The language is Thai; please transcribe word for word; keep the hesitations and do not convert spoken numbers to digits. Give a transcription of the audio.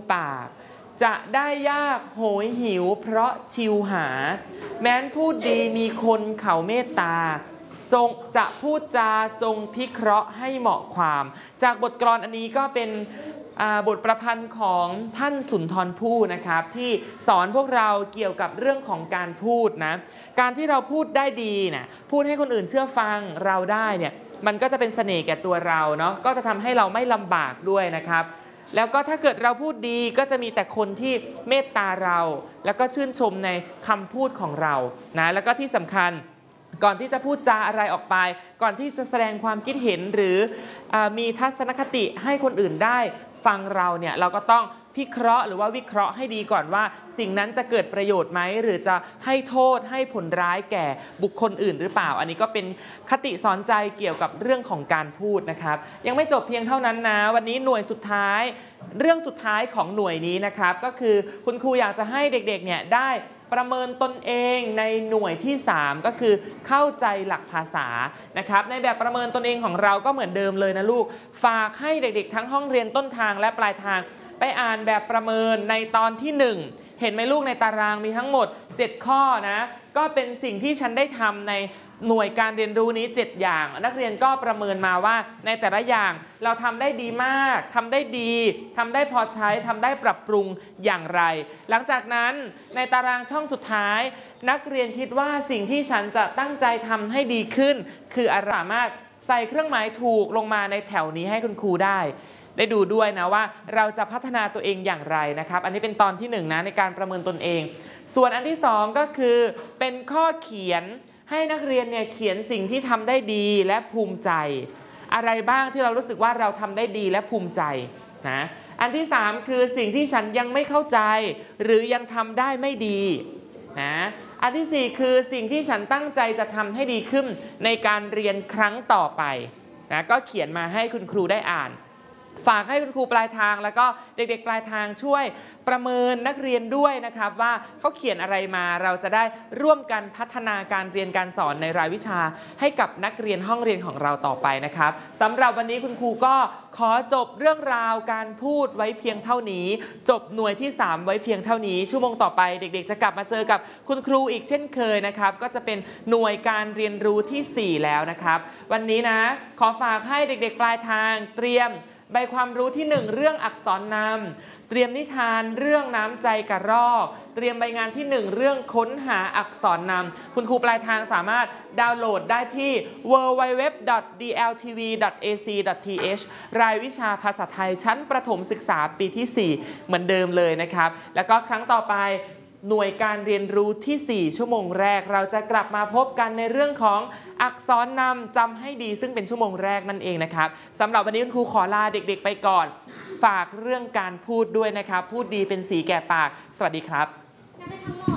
ปากจะได้ยากโหยหิวเพราะชิวหาแม้นพูดดีมีคนเขาเมตตาจงจะพูดจาจงพิเคราะห์ให้เหมาะความจากบทกลอนอันนี้ก็เป็นบทประพันธ์ของท่านสุนทรภู่นะครับที่สอนพวกเราเกี่ยวกับเรื่องของการพูดนะการที่เราพูดได้ดีนะพูดให้คนอื่นเชื่อฟังเราได้เนี่ยมันก็จะเป็นเสน่ห์แก่ตัวเราเนาะก็จะทำให้เราไม่ลำบากด้วยนะครับแล้วก็ถ้าเกิดเราพูดดีก็จะมีแต่คนที่เมตตาเราแล้วก็ชื่นชมในคำพูดของเรานะแล้วก็ที่สำคัญก่อนที่จะพูดจาอะไรออกไปก่อนที่จะแสดงความคิดเห็นหรือมีทัศนคติให้คนอื่นได้ฟังเราเนี่ยเราก็ต้องพิเคราะห์หรือว่าวิเคราะห์ให้ดีก่อนว่าสิ่งนั้นจะเกิดประโยชน์ไหมหรือจะให้โทษให้ผลร้ายแก่บุคคลอื่นหรือเปล่าอันนี้ก็เป็นคติสอนใจเกี่ยวกับเรื่องของการพูดนะครับยังไม่จบเพียงเท่านั้นนะวันนี้หน่วยสุดท้ายเรื่องสุดท้ายของหน่วยนี้นะครับก็คือคุณครูอยากจะให้เด็กๆเนี่ยได้ประเมินตนเองในหน่วยที่สามก็คือเข้าใจหลักภาษานะครับในแบบประเมินตนเองของเราก็เหมือนเดิมเลยนะลูกฝากให้เด็กๆทั้งห้องเรียนต้นทางและปลายทางไปอ่านแบบประเมินในตอนที่หนึ่งเห็นไหมลูกในตารางมีทั้งหมดเจ็ดข้อนะก็เป็นสิ่งที่ฉันได้ทำในหน่วยการเรียนรู้นี้เจ็ดอย่างนักเรียนก็ประเมินมาว่าในแต่ละอย่างเราทำได้ดีมากทำได้ดีทำได้พอใช้ทำได้ปรับปรุงอย่างไรหลังจากนั้นในตารางช่องสุดท้ายนักเรียนคิดว่าสิ่งที่ฉันจะตั้งใจทำให้ดีขึ้นคืออะไรสามารถใส่เครื่องหมายถูกลงมาในแถวนี้ให้คุณครูได้ได้ดูด้วยนะว่าเราจะพัฒนาตัวเองอย่างไรนะครับอันนี้เป็นตอนที่หนึ่งนะในการประเมินตนเองส่วนอันที่สองก็คือเป็นข้อเขียนให้นักเรียนเนี่ยเขียนสิ่งที่ทำได้ดีและภูมิใจอะไรบ้างที่เรารู้สึกว่าเราทำได้ดีและภูมิใจนะอันที่สามคือสิ่งที่ฉันยังไม่เข้าใจหรือยังทำได้ไม่ดีนะอันที่สี่คือสิ่งที่ฉันตั้งใจจะทำให้ดีขึ้นในการเรียนครั้งต่อไปนะก็เขียนมาให้คุณครูได้อ่านฝากให้คุณครูปลายทางแล้วก็เด็กๆปลายทางช่วยประเมินนักเรียนด้วยนะครับว่าเขาเขียนอะไรมาเราจะได้ร่วมกันพัฒนาการเรียนการสอนในรายวิชาให้กับนักเรียนห้องเรียนของเราต่อไปนะครับสำหรับวันนี้คุณครูก็ขอจบเรื่องราวการพูดไว้เพียงเท่านี้จบหน่วยที่สามไว้เพียงเท่านี้ชั่วโมงต่อไปเด็กๆจะกลับมาเจอกับคุณครูอีกเช่นเคยนะครับก็จะเป็นหน่วยการเรียนรู้ที่สี่แล้วนะครับวันนี้นะขอฝากให้เด็กๆปลายทางเตรียมใบความรู้ที่หนึ่งเรื่องอักษรนำเตรียมนิทานเรื่องน้ำใจกระรอกเตรียมใบงานที่หนึ่งเรื่องค้นหาอักษรนำคุณครูปลายทางสามารถดาวน์โหลดได้ที่ ดับเบิลยู ดับเบิลยู ดับเบิลยู ดอท ดี แอล ที วี ดอท เอ ซี ดอท ที เอช รายวิชาภาษาไทยชั้นประถมศึกษาปีที่สี่เหมือนเดิมเลยนะครับแล้วก็ครั้งต่อไปหน่วยการเรียนรู้ที่สี่ชั่วโมงแรกเราจะกลับมาพบกันในเรื่องของอักษรนำจำให้ดีซึ่งเป็นชั่วโมงแรกนั่นเองนะครับสำหรับวันนี้คุณครูขอลาเด็กๆไปก่อนฝากเรื่องการพูดด้วยนะครับพูดดีเป็นสีแก่ปากสวัสดีครับ